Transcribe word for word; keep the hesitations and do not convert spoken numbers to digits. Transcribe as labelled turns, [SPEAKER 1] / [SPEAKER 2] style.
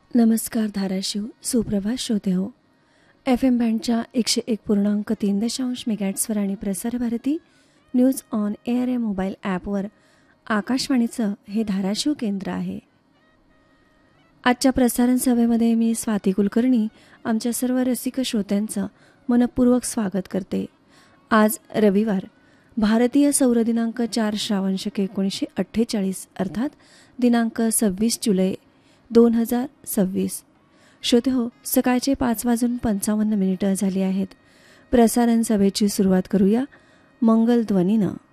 [SPEAKER 1] नमस्कार धाराशिव सुप्रभात श्रोते हो. एफ एम बँडच्या एकशे एक पूर्णांक तीन दशांश मेगाट्सवर आणि Prasar Bharati news on air या मोबाईल ॲपवर आकाशवाणीचं हे धाराशिव केंद्र आहे. आजच्या प्रसारण सभेमध्ये मी स्वाती कुलकर्णी आमच्या सर्व रसिक श्रोत्यांचं मनपूर्वक स्वागत करते. आज रविवार, भारतीय सौर दिनांक चार श्रावण शके एकोणीसशे अठ्ठेचाळीस अर्थात दिनांक सव्वीस जुलै दोन हजार सव्वीस. श्रोते हो, सकाळचे पाच वाजून पंचावन्न मिनिटं झाली आहेत. प्रसारण सभेची सुरुवात करूया मंगल ध्वनीनं.